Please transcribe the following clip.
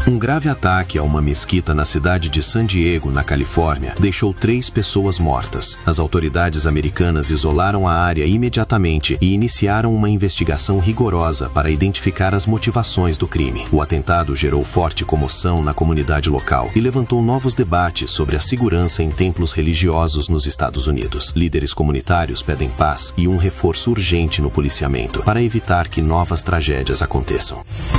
Um grave ataque a uma mesquita na cidade de San Diego, na Califórnia, deixou 3 pessoas mortas. As autoridades americanas isolaram a área imediatamente e iniciaram uma investigação rigorosa para identificar as motivações do crime. O atentado gerou forte comoção na comunidade local e levantou novos debates sobre a segurança em templos religiosos nos Estados Unidos. Líderes comunitários pedem paz e um reforço urgente no policiamento para evitar que novas tragédias aconteçam.